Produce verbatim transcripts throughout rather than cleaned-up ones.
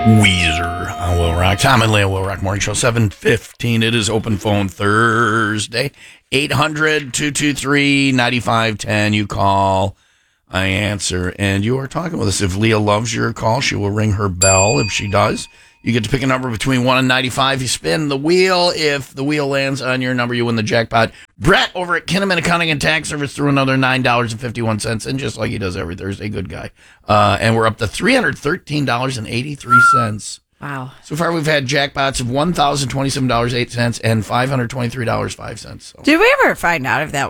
Weezer on Will Rock. Tom and Leah Will Rock Morning Show, seven fifteen. It is Open Phone Thursday. eight hundred, two two three, nine five one zero. You call, I answer, and you are talking with us. If Leah loves your call, she will ring her bell. If she does, you get to pick a number between one and ninety-five. You spin the wheel. If the wheel lands on your number, you win the jackpot. Brett over at Kinnaman Accounting and Tax Service threw another nine dollars and fifty-one cents, and just like he does every Thursday, good guy. Uh, and we're up to three hundred thirteen dollars and eighty-three cents. Wow. So far, we've had jackpots of one thousand twenty-seven dollars and eight cents and five hundred twenty-three dollars and five cents. So. Did we ever find out if that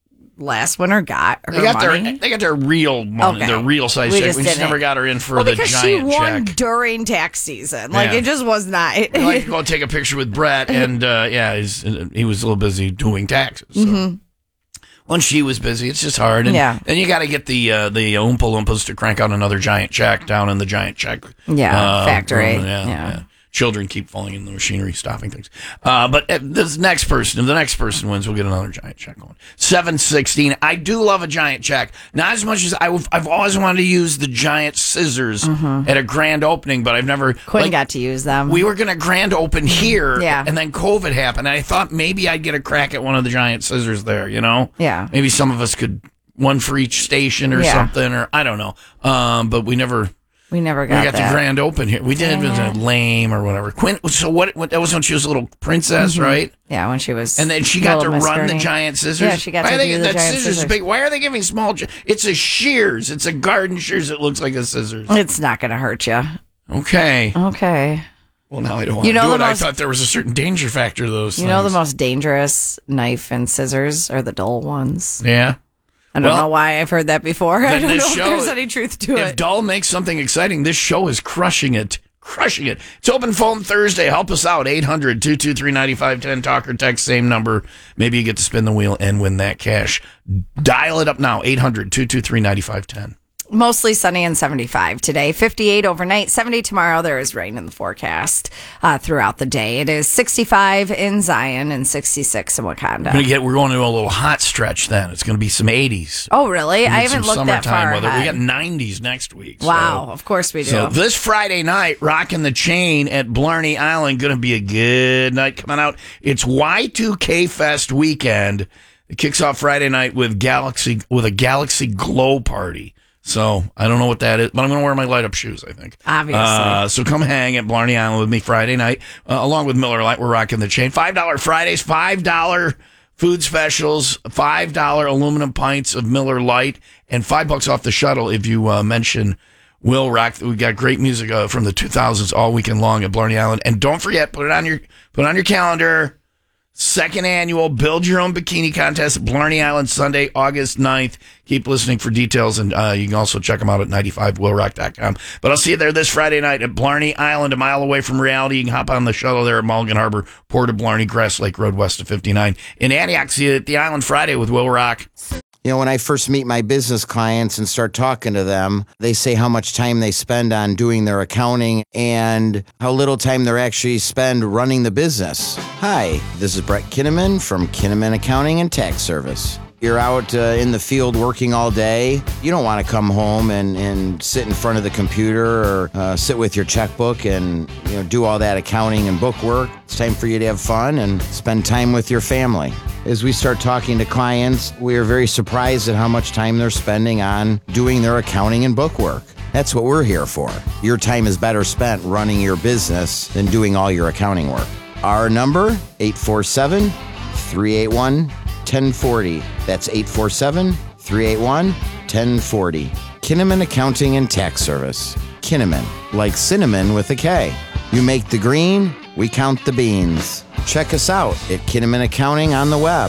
last winner got her they got money? Their, they got their real money, Okay. their real size We check. just We just didn't. never got her in for well, the because giant she won check. during tax season. Like, Yeah. it just was not. I like to go take a picture with Brett, and uh, yeah, he's, he was a little busy doing taxes. So. Mm-hmm. When she was busy, it's just hard. And, Yeah. and you got to get the uh, the Oompa Loompas to crank out another giant check down in the giant check Yeah, uh, factory. room. Yeah, Yeah. yeah. Children keep falling in the machinery, stopping things. Uh, but uh, this next person, if the next person wins, we'll get another giant check going. seven sixteen. I do love a giant check. Not as much as I, I've always wanted to use the giant scissors Mm-hmm. at a grand opening, but I've never. Quinn like, got to use them. we were going to grand open here, Yeah. and then COVID happened. And I thought maybe I'd get a crack at one of the giant scissors there, you know? Yeah. Maybe some of us could, one for each station or Yeah. something, or I don't know. Um, but we never. we never We got got that. the grand open here. We did it was a lame or whatever. Quinn. So what, what? That was when she was a little princess, right? Yeah, when she was. And then she got to Little Miss run the Gurney. giant scissors. Yeah, she got Why to are they, do the that giant scissors is scissors. big. Why are they giving small? gi- It's a shears. It's a garden shears. It looks like a scissors. It's not going to hurt you. Okay. Okay. Well, now I don't want You to know do it. the I most- thought there was a certain danger factor to those. You things. know the most dangerous knife and scissors are the dull ones. Yeah. I don't Well, know why I've heard that before. I then don't know this if show- there's any truth to If it. Dull makes something exciting, this show is crushing it. Crushing it. It's Open Phone Thursday. Help us out. eight hundred, two two three, nine five one zero. Talk or text, same number. Maybe you get to spin the wheel and win that cash. Dial it up now. eight hundred, two two three, nine five one zero. Mostly sunny and seventy-five today. fifty-eight overnight, seventy tomorrow. There is rain in the forecast uh, throughout the day. It is sixty-five in Zion and sixty-six in We're, Wakanda. gonna get, we're going to a little hot stretch then. It's going to be some eighties. Oh, really? I Get some haven't looked that summertime far weather. We ahead. got nineties next week. so- Wow, of course we do. So this Friday night, Rockin' the Chain at Blarney Island, going to be a good night coming out. It's Y two K Fest weekend. It kicks off Friday night with Galaxy with a Galaxy Glow party. So I don't know what that is, but I'm going to wear my light up shoes, I think. Obviously. Uh, so come hang at Blarney Island with me Friday night, uh, along with Miller Lite. We're Rocking the Chain. five dollars Fridays, five dollars food specials, five dollars aluminum pints of Miller Lite, and five bucks off the shuttle if you uh, mention Will Rock. We got great music uh, from the two thousands all weekend long at Blarney Island. And don't forget, put it on your put it on your calendar. Second annual Build Your Own Bikini Contest at Blarney Island, Sunday, August ninth. Keep listening for details, and uh, you can also check them out at ninety-five will rock dot com. But I'll see you there this Friday night at Blarney Island, a mile away from reality. You can hop on the shuttle there at Mulligan Harbor, Port of Blarney, Grass Lake Road, west of fifty-nine. In Antioch, see you at the Island Friday with Will Rock. You know, when I first meet my business clients and start talking to them, they say how much time they spend on doing their accounting and how little time they actually spend running the business. Hi, this is Brett Kinnaman from Kinnaman Accounting and Tax Service. You're out uh, in the field working all day. You don't want to come home and, and sit in front of the computer or uh, sit with your checkbook and you know do all that accounting and book work. It's time for you to have fun and spend time with your family. As we start talking to clients, we are very surprised at how much time they're spending on doing their accounting and book work. That's what we're here for. Your time is better spent running your business than doing all your accounting work. Our number, eight four seven, three eight one, one oh four oh. That's eight four seven, three eight one, one oh four oh. Kinnaman Accounting and Tax Service. Kinnaman, like cinnamon with a K. You make the green, we count the beans. Check us out at Kinnaman Accounting on the web.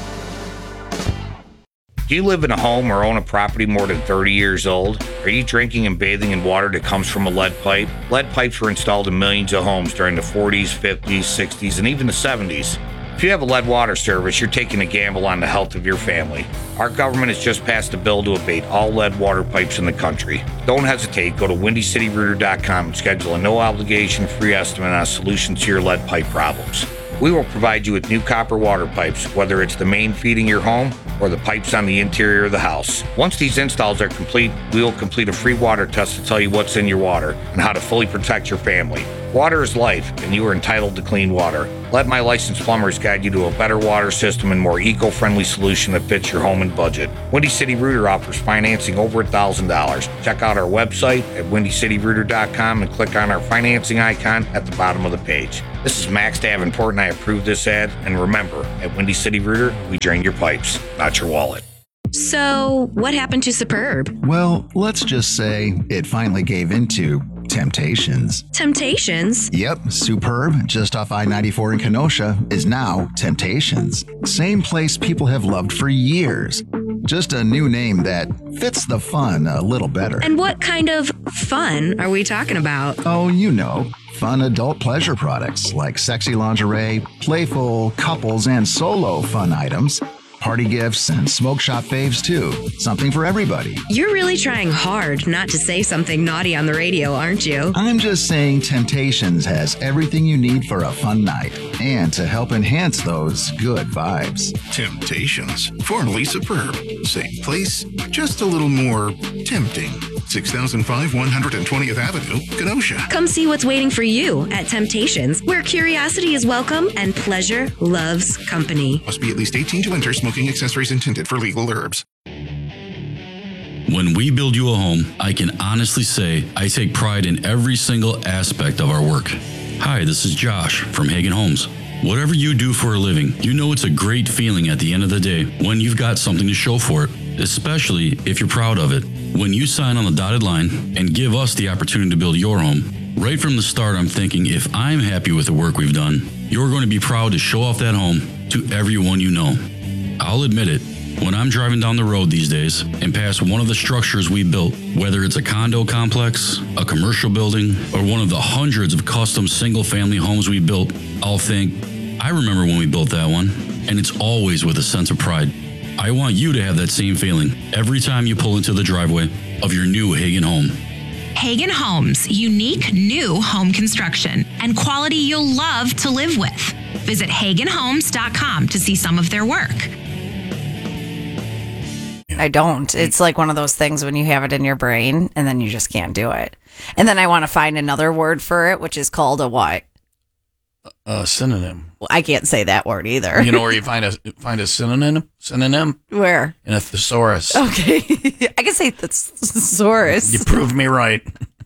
Do you live in a home or own a property more than thirty years old? Are you drinking and bathing in water that comes from a lead pipe? Lead pipes were installed in millions of homes during the forties, fifties, sixties, and even the seventies. If you have a lead water service, you're taking a gamble on the health of your family. Our government has just passed a bill to abate all lead water pipes in the country. Don't hesitate. Go to windy city rooter dot com and schedule a no-obligation free estimate on a solution to your lead pipe problems. We will provide you with new copper water pipes, whether it's the main feeding your home or the pipes on the interior of the house. Once these installs are complete, we will complete a free water test to tell you what's in your water and how to fully protect your family. Water is life, and you are entitled to clean water. Let my licensed plumbers guide you to a better water system and more eco-friendly solution that fits your home and budget. Windy City Rooter offers financing over one thousand dollars. Check out our website at windy city rooter dot com and click on our financing icon at the bottom of the page. This is Max Davenport, and I approve this ad. And remember, at Windy City Rooter, we drain your pipes, not your wallet. So, what happened to Superb? Well, let's just say it finally gave into Temptations. Temptations? Yep, Superb, just off I ninety-four in Kenosha, is now Temptations. Same place people have loved for years. Just a new name that fits the fun a little better. And what kind of fun are we talking about? Oh, you know, fun adult pleasure products like sexy lingerie, playful couples and solo fun items, party gifts, and smoke shop faves too. Something for everybody. You're really trying hard not to say something naughty on the radio, aren't you? I'm just saying Temptations has everything you need for a fun night and to help enhance those good vibes. Temptations, formerly Superb. Same place, just a little more tempting. six thousand five, one hundred twentieth Avenue, Kenosha. Come see what's waiting for you at Temptations, where curiosity is welcome and pleasure loves company. Must be at least eighteen to enter. Smoking accessories intended for legal herbs. When we build you a home, I can honestly say I take pride in every single aspect of our work. Hi, this is Josh from Hagen Homes. Whatever you do for a living, you know it's a great feeling at the end of the day when you've got something to show for it, especially if you're proud of it. When you sign on the dotted line and give us the opportunity to build your home, right from the start I'm thinking if I'm happy with the work we've done, you're going to be proud to show off that home to everyone you know. I'll admit it, when I'm driving down the road these days and pass one of the structures we built, whether it's a condo complex, a commercial building, or one of the hundreds of custom single-family homes we built, I'll think, I remember when we built that one, and it's always with a sense of pride. I want you to have that same feeling every time you pull into the driveway of your new Hagen home. Hagen Homes, unique new home construction and quality you'll love to live with. Visit hagen homes dot com to see some of their work. I don't. It's like one of those things when you have it in your brain and then you just can't do it. And then I want to find another word for it, which is called a what? A synonym. Well, I can't say that word either. You know where you find a find a synonym? Synonym? Where? In a thesaurus. Okay. I can say thesaurus. You proved me right.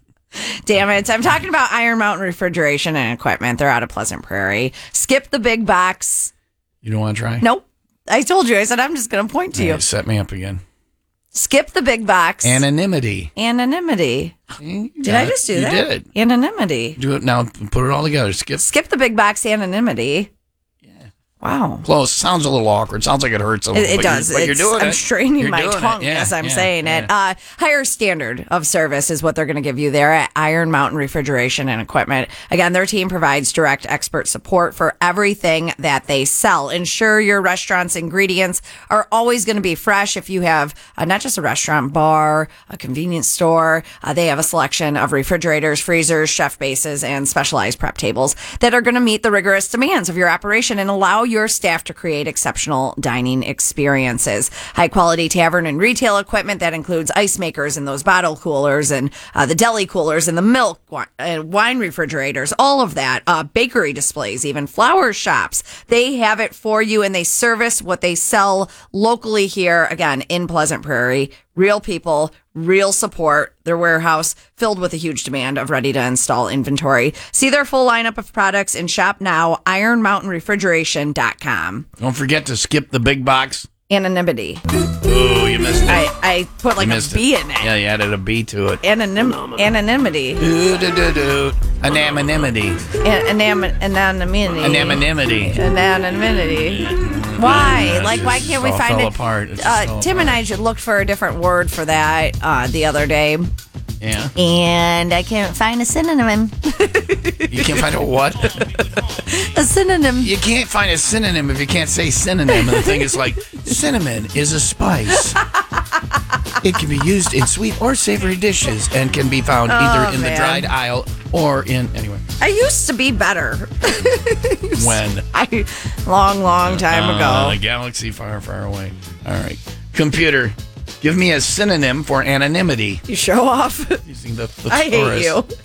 Damn it. I'm talking about Iron Mountain Refrigeration and Equipment. They're out of Pleasant Prairie. Skip the big box. You don't want to try? Nope. I told you. I said, I'm just going to point to Yeah, you. set me up again. Skip the big box. Anonymity. Anonymity. See, you Did got I it. just do you that? You did. Anonymity. Do it now. Put it all together. Skip. Skip the big box anonymity. Yeah. Wow. Close. Sounds a little awkward. Sounds like it hurts a It, little. it but does. You, but you're It's- doing I'm it. straining You're my doing it. tongue Yeah, as I'm yeah, saying yeah. it. Uh, higher standard of service is what they're going to give you there at Iron Mountain Refrigeration and Equipment. Again, their team provides direct expert support for everything that they sell. Ensure your restaurant's ingredients are always going to be fresh. If you have uh, not just a restaurant, bar, a convenience store, uh, they have a selection of refrigerators, freezers, chef bases, and specialized prep tables that are going to meet the rigorous demands of your operation and allow your staff to create exceptional dining experiences. High quality tavern and retail equipment that includes ice makers and those bottle coolers and uh, the deli coolers and the milk wi- uh, wine refrigerators, all of that. Uh, bakery displays, even flower shops. They have it for you and they service what they sell locally here, again, in Pleasant Prairie. Real people, real support. Their warehouse filled with a huge demand of ready to install inventory. See their full lineup of products and shop now, iron mountain refrigeration dot com. Don't forget to skip the big box. Anonymity. Oh, you missed it. I, I put like you a missed B it. in it. Yeah, you added a B to it. Anonym- anonymity. Do, do, do, do. Anonymity. An- anam- anonymity. Anonymity. Anonymity. Why? Like, why It can't we all find fell it? apart. It just Uh, fell Tim and I just looked for a different word for that uh, the other day, Yeah. and I can't find a synonym. You can't find a what? A synonym. You can't find a synonym if you can't say synonym. And the thing is like, cinnamon is a spice. It can be used in sweet or savory dishes and can be found Oh, either in man. the dried aisle or in anyway. I used to be better. When I long, long time Uh, ago. a galaxy far, far away. All right, computer, give me a synonym for anonymity. You show off. Using the I thesaurus. hate you.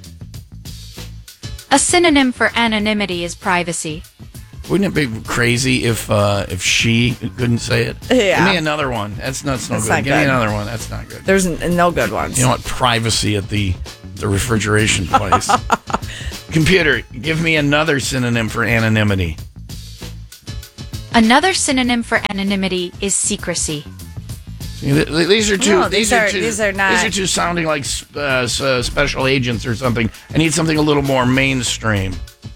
A synonym for anonymity is privacy. Wouldn't it be crazy if uh, if she couldn't say it? Yeah. Give me another one. That's not, that's no That's good. not Give me good. another one. That's not good. There's n- no good ones. You know what? Privacy at the the refrigeration place. Computer, give me another synonym for anonymity. Another synonym for anonymity is secrecy. See, th- th- These are two. No, these are, are- two. these are not- These are two sounding like uh, s- uh, special agents or something. I need something a little more mainstream.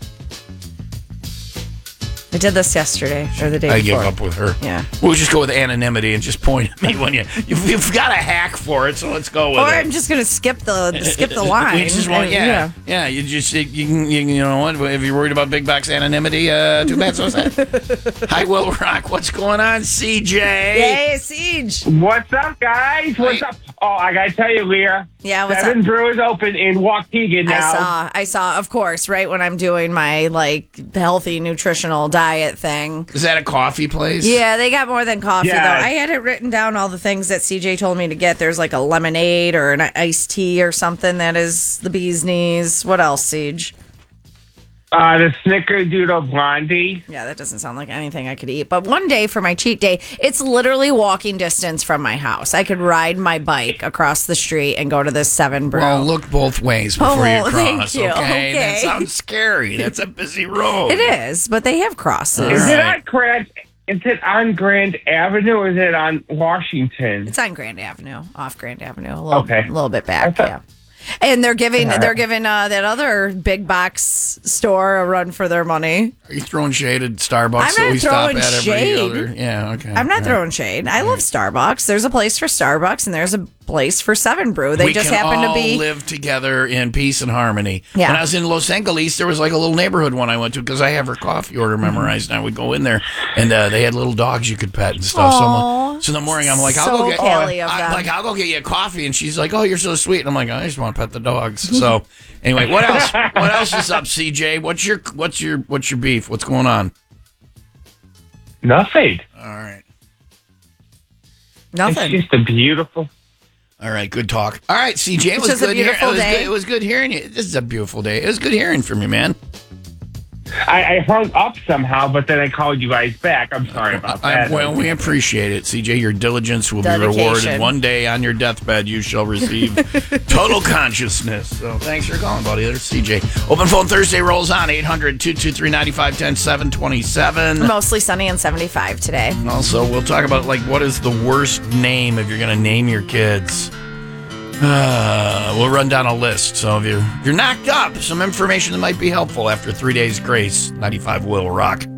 I did this yesterday or the day I before. give up with her. Yeah. We'll just go with anonymity and just point at me when you you've, you've got a hack for it. So let's go with Or it. I'm just gonna skip the skip the line. We just want, And, yeah, yeah, You just you, you can you, can- you know what? If you're worried about big box anonymity, uh, too bad so sad. Hi, Will Rock. What's going on, C J? Hey, Siege. What's up, guys? What's up? Oh, I gotta tell you, Leah. Yeah, what's Seven up? Brew is open in Waukegan now. I saw, I saw, of course, right when I'm doing my like healthy nutritional diet thing. Is that a coffee place? Yeah, they got more than coffee Yeah. though. I had it written down all the things that C J told me to get. There's like a lemonade or an iced tea or something that is the bee's knees. What else, Siege? Uh, the Snickerdoodle Blondie. Yeah, that doesn't sound like anything I could eat. But one day for my cheat day, it's literally walking distance from my house. I could ride my bike across the street and go to this Seven Brew. Well, look both ways before Oh, you cross. thank you. Okay? That Okay. sounds scary. That's a busy road. It is, but they have crosses. Is All it right. on Grand? Is it on Grand Avenue or is it on Washington? It's on Grand Avenue, off Grand Avenue, a little, Okay. a little bit I back. thought- Yeah. And they're giving All right. they're giving uh, that other big box store a run for their money. Are you throwing shade at Starbucks I'm that not we stop throwing at every shade. other? Yeah, okay. I'm not All right. throwing shade. I love Starbucks. There's a place for Starbucks and there's a place for Seven Brew. They we just can happen all to be. live together in peace and harmony. Yeah. When I was in Los Angeles, there was like a little neighborhood one I went to because I have her coffee order Mm-hmm. memorized, and I would go in there, and uh, they had little dogs you could pet and stuff. So, I'm Aw. like- so in the morning, I'm like, I'll So go get, Kelly of I, them. like, I'll go get you a coffee, and she's like, oh, you're so sweet, and I'm like, I just want to pet the dogs. So anyway, what else? What else is up, C J? What's your what's your what's your beef? What's going on? Nothing. All right. Nothing. It's just a beautiful. All right, good talk. All right, C J, it It's was just a good. Hear- beautiful it, was day. good, it was good hearing you. This is a beautiful day. It was good hearing from you, man. I, I hung up somehow, but then I called you guys back. I'm sorry about I, that. well, we appreciate it, C J. Your diligence will be Dedication. rewarded. One day on your deathbed, you shall receive total consciousness. So thanks for calling, buddy. There's C J. Open Phone Thursday rolls on eight hundred, two two three, nine five one zero, seven twenty-seven. Mostly sunny and seventy-five today. Also, we'll talk about like what is the worst name if you're going to name your kids. Uh, we'll run down a list. So if you're, if you're knocked up, some information that might be helpful after three days grace. ninety-five will rock.